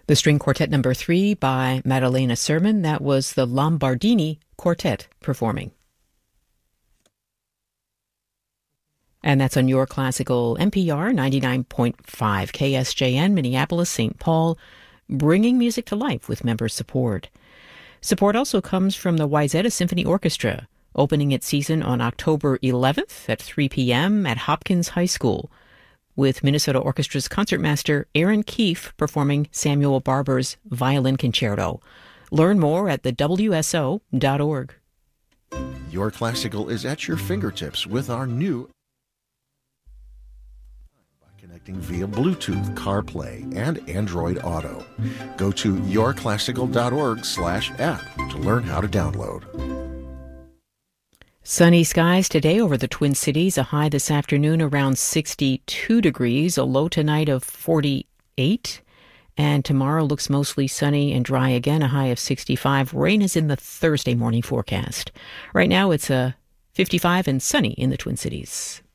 The string quartet number 3 by Maddalena Sermon, that was the Lombardini Quartet performing. And that's on Your Classical NPR 99.5 KSJN, Minneapolis, St. Paul, bringing music to life with member support. Support also comes from the Wayzata Symphony Orchestra, opening its season on October 11th at 3 p.m. at Hopkins High School, with Minnesota Orchestra's concertmaster Aaron Keefe performing Samuel Barber's Violin Concerto. Learn more at the WSO.org. Your Classical is at your fingertips with our new connecting via Bluetooth, CarPlay, and Android Auto. Go to yourclassical.org/app to learn how to download. Sunny skies today over the Twin Cities, a high this afternoon around 62 degrees, a low tonight of 48, and tomorrow looks mostly sunny and dry again, a high of 65. Rain is in the Thursday morning forecast. Right now it's 55 and sunny in the Twin Cities.